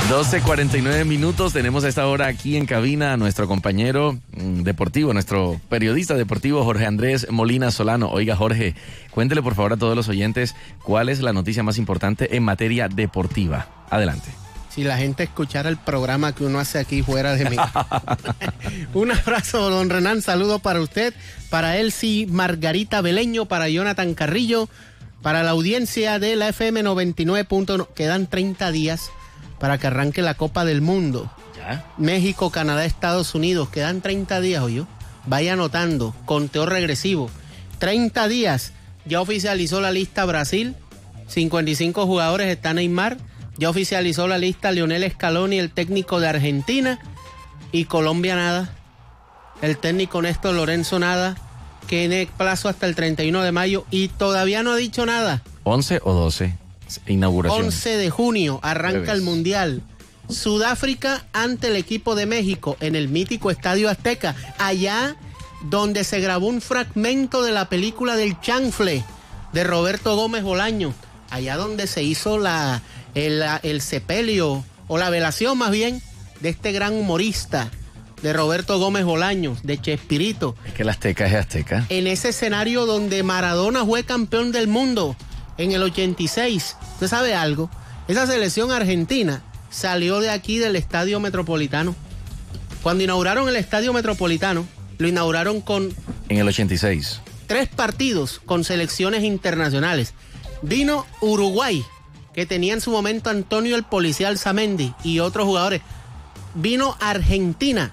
12:49. Tenemos a esta hora aquí en cabina a nuestro compañero deportivo, nuestro periodista deportivo Jorge Andrés Molina Solano. Oiga, Jorge, cuéntele por favor a todos los oyentes cuál es la noticia más importante en materia deportiva. Adelante. Si la gente escuchara el programa que uno hace aquí fuera de mí. Un abrazo, don Renan, saludo para usted, para Elsie Margarita Beleño, para Jonathan Carrillo, para la audiencia de la FM 99.1. Quedan 30 días para que arranque la Copa del Mundo. ¿Ya? México, Canadá, Estados Unidos. Quedan 30 días, oye. Vaya anotando, conteo regresivo. 30 días. Ya oficializó la lista Brasil. 55 jugadores, está Neymar. Ya oficializó la lista Lionel Scaloni, el técnico de Argentina. Y Colombia nada. El técnico Néstor Lorenzo nada. Que tiene plazo hasta el 31 de mayo y todavía no ha dicho nada. 11 o 12. Inauguración. 11 de junio arranca el Mundial. Sudáfrica ante el equipo de México en el mítico Estadio Azteca. Allá donde se grabó un fragmento de la película del Chanfle de Roberto Gómez Bolaños. Allá donde se hizo el sepelio, o la velación más bien, de este gran humorista, de Roberto Gómez Bolaños, de Chespirito. Es que el Azteca es Azteca. En ese escenario donde Maradona fue campeón del mundo en el 86. ¿Usted sabe algo? Esa selección argentina salió de aquí del Estadio Metropolitano. Cuando inauguraron el Estadio Metropolitano, lo inauguraron con... En el 86. 3 partidos con selecciones internacionales. Vino Uruguay, que tenía en su momento Antonio el Policía Alzamendi y otros jugadores. Vino Argentina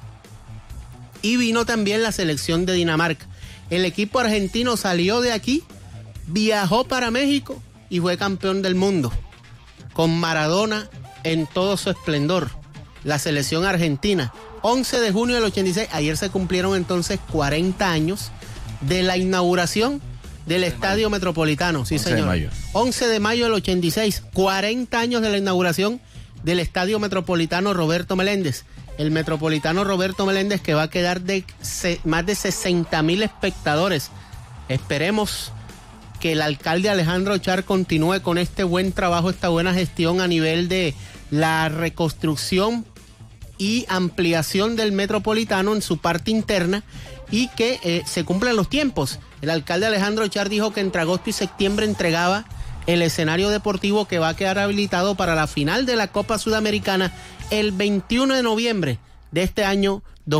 y vino también la selección de Dinamarca. El equipo argentino salió de aquí, viajó para México y fue campeón del mundo con Maradona en todo su esplendor. La selección argentina, 11 de junio del 86. Ayer se cumplieron entonces 40 años de la inauguración del Estadio Metropolitano. Sí, señor. 11 de mayo del 86, 40 años de la inauguración del Estadio Metropolitano Roberto Meléndez. El Metropolitano Roberto Meléndez, que va a quedar de más de 60,000 espectadores. Esperemos que el alcalde Alejandro Char continúe con este buen trabajo, esta buena gestión a nivel de la reconstrucción y ampliación del Metropolitano en su parte interna, y que se cumplan los tiempos. El alcalde Alejandro Char dijo que entre agosto y septiembre entregaba el escenario deportivo, que va a quedar habilitado para la final de la Copa Sudamericana el 21 de noviembre de este año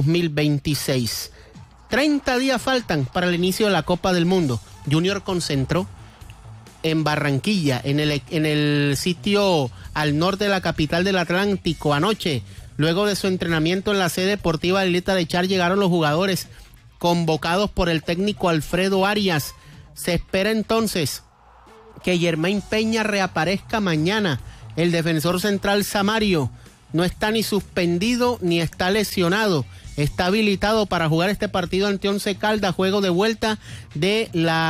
2026. 30 días faltan para el inicio de la Copa del Mundo. Junior concentró en Barranquilla, en el sitio al norte de la capital del Atlántico. Anoche, luego de su entrenamiento en la sede deportiva de Isleta de Char, llegaron los jugadores convocados por el técnico Alfredo Arias. Se espera entonces que Germain Peña reaparezca mañana. El defensor central Samario no está ni suspendido ni está lesionado. Está habilitado para jugar este partido ante Once Caldas, juego de vuelta de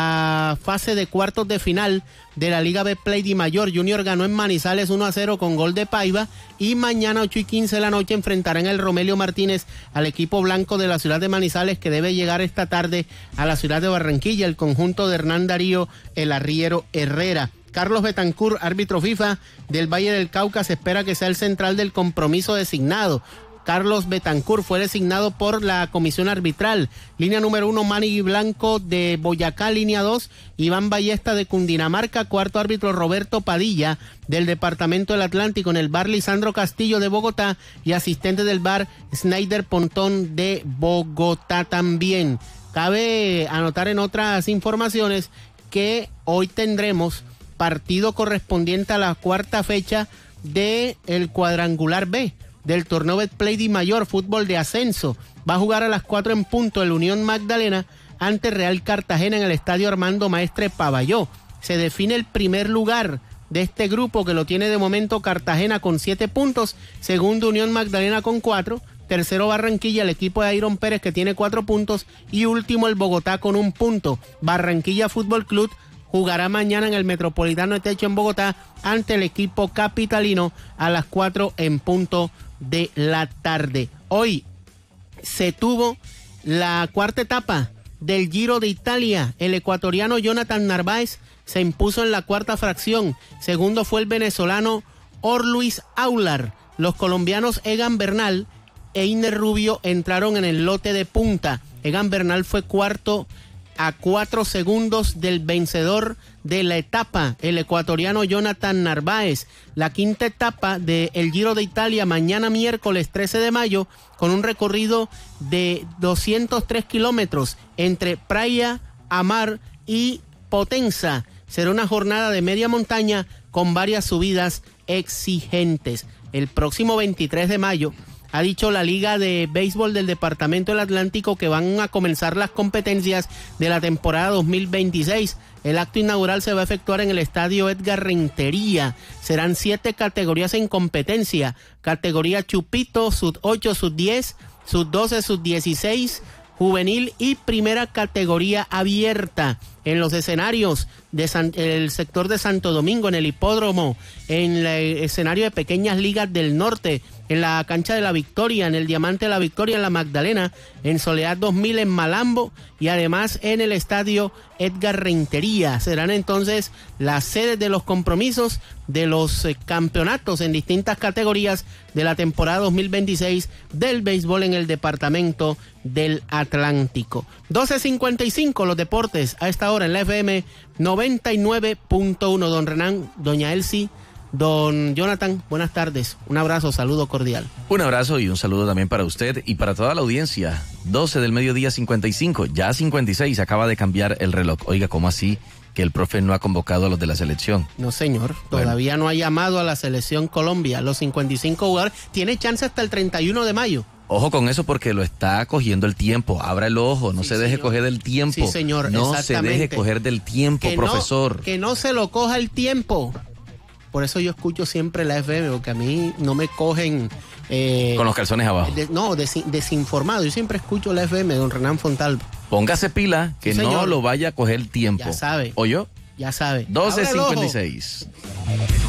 la fase de cuartos de final de la Liga Betplay Di Mayor. Junior ganó en Manizales 1-0 con gol de Paiva, y mañana 8:15 de la noche enfrentarán el Romelio Martínez al equipo blanco de la ciudad de Manizales, que debe llegar esta tarde a la ciudad de Barranquilla, el conjunto de Hernán Darío El Arriero Herrera. Carlos Betancourt, árbitro FIFA del Valle del Cauca, se espera que sea el central del compromiso designado. Carlos Betancourt fue designado por la comisión arbitral. Línea número 1, Manny Blanco de Boyacá. Línea 2, Iván Ballesta de Cundinamarca. Cuarto árbitro, Roberto Padilla del Departamento del Atlántico. En el bar, Lisandro Castillo de Bogotá. Y asistente del bar, Snyder Pontón de Bogotá también. Cabe anotar en otras informaciones que hoy tendremos partido correspondiente a la cuarta fecha del cuadrangular B del torneo Betplay Di Mayor, fútbol de ascenso. Va a jugar a las 4 en punto el Unión Magdalena ante Real Cartagena en el estadio Armando Maestre Pavalló. Se define el primer lugar de este grupo, que lo tiene de momento Cartagena con 7 puntos, segundo Unión Magdalena con 4, tercero Barranquilla, el equipo de Iron Pérez, que tiene 4 puntos, y último el Bogotá con 1 punto. Barranquilla Fútbol Club jugará mañana en el Metropolitano de Techo en Bogotá ante el equipo capitalino a las 4 en punto de la tarde. Hoy se tuvo la cuarta etapa del Giro de Italia. El ecuatoriano Jonathan Narváez se impuso en la cuarta fracción. Segundo fue el venezolano Orluis Aular. los colombianos Egan Bernal e Iner Rubio entraron en el lote de punta. Egan Bernal fue cuarto a 4 segundos del vencedor de la etapa, el ecuatoriano Jonathan Narváez. La quinta etapa del Giro de Italia mañana miércoles 13 de mayo con un recorrido de 203 kilómetros entre Praia, Amar y Potenza. Será una jornada de media montaña con varias subidas exigentes. El próximo 23 de mayo ha dicho la Liga de Béisbol del Departamento del Atlántico que van a comenzar las competencias de la temporada 2026. El acto inaugural se va a efectuar en el estadio Edgar Rentería. Serán 7 categorías en competencia. Categoría Chupito, Sub 8, Sub 10, Sub 12, Sub 16, juvenil y primera categoría abierta. En los escenarios del sector de Santo Domingo, en el hipódromo, en el escenario de Pequeñas Ligas del Norte, en la cancha de la Victoria, en el Diamante de la Victoria, en la Magdalena, en Soledad 2000 en Malambo y además en el estadio Edgar Rentería. Serán entonces las sedes de los compromisos de los campeonatos en distintas categorías de la temporada 2026 del béisbol en el departamento del Atlántico. 12:55 los deportes a esta hora en la FM 99.1. Don Renan, doña Elsie, don Jonathan, buenas tardes. Un abrazo, saludo cordial. Un abrazo y un saludo también para usted y para toda la audiencia. 12 del mediodía 55, ya 56, acaba de cambiar el reloj. Oiga, ¿cómo así que el profe no ha convocado a los de la selección? No, señor, todavía no ha llamado a la selección Colombia. Los 55 jugadores, tiene chance hasta el 31 de mayo. Ojo con eso porque lo está cogiendo el tiempo. Abra el ojo, no se deje coger del tiempo. Sí, señor, no se deje coger del tiempo, profesor. Que no se lo coja el tiempo. Por eso yo escucho siempre la FM, porque a mí no me cogen... con los calzones abajo. Desinformado. Yo siempre escucho la FM, don Renan Fontalvo. Póngase pila, que sí, no lo vaya a coger el tiempo. Ya sabe. ¿Oyó? Ya sabe. 12:56.